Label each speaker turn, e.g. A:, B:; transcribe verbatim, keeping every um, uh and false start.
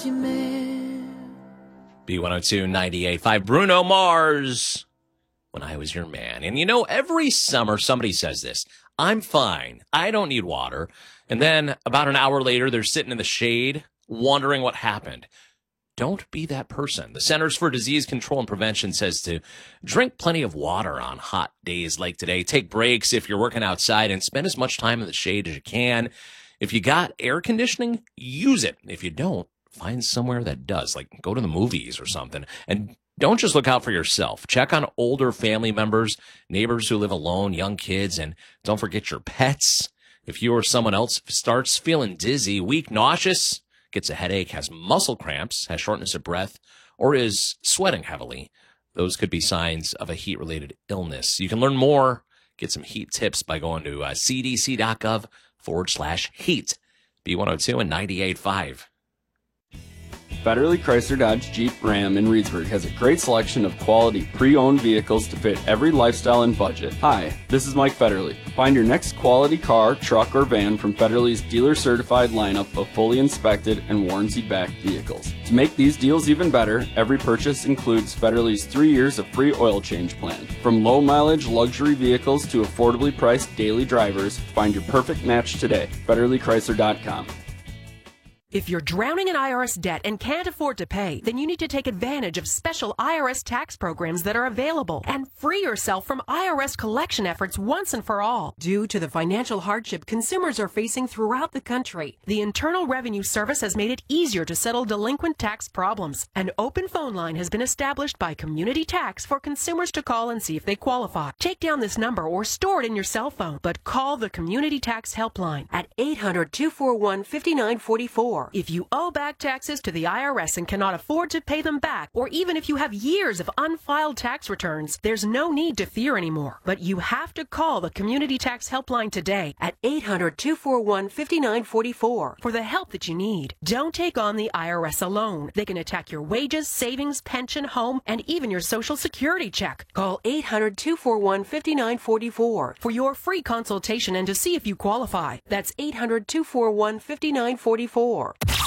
A: B one oh two ninety-eight point five, Bruno Mars, When I Was Your Man. And you know, every summer somebody says this, I'm fine, I don't need water. And then about an hour later, they're sitting in the shade wondering what happened. Don't be that person. The Centers for Disease Control and Prevention says to drink plenty of water on hot days like today. Take breaks if you're working outside and spend as much time in the shade as you can. If you got air conditioning, use it. If you don't, find somewhere that does, like go to the movies or something. And don't just look out for yourself. Check on older family members, neighbors who live alone, young kids, and don't forget your pets. If you or someone else starts feeling dizzy, weak, nauseous, gets a headache, has muscle cramps, has shortness of breath, or is sweating heavily, those could be signs of a heat-related illness. You can learn more, get some heat tips by going to uh, cdc.gov forward slash heat. B one oh two and ninety-eight point five.
B: Federally Chrysler Dodge Jeep Ram in Reedsburg has a great selection of quality pre-owned vehicles to fit every lifestyle and budget. Hi, this is Mike Federle. Find your next quality car, truck, or van from Federle's dealer-certified lineup of fully inspected and warranty-backed vehicles. To make these deals even better, every purchase includes Federle's three years of free oil change plan. From low-mileage luxury vehicles to affordably priced daily drivers, find your perfect match today. Federle Chrysler dot com.
C: If you're drowning in I R S debt and can't afford to pay, then you need to take advantage of special I R S tax programs that are available and free yourself from I R S collection efforts once and for all. Due to the financial hardship consumers are facing throughout the country, the Internal Revenue Service has made it easier to settle delinquent tax problems. An open phone line has been established by Community Tax for consumers to call and see if they qualify. Take down this number or store it in your cell phone, but call the Community Tax Helpline at eight hundred, two four one, five nine four four. If you owe back taxes to the I R S and cannot afford to pay them back, or even if you have years of unfiled tax returns, there's no need to fear anymore. But you have to call the Community Tax Helpline today at eight hundred, two four one, five nine four four for the help that you need. Don't take on the I R S alone. They can attack your wages, savings, pension, home, and even your Social Security check. Call eight hundred, two four one, five nine four four for your free consultation and to see if you qualify. That's eight hundred, two four one, five nine four four.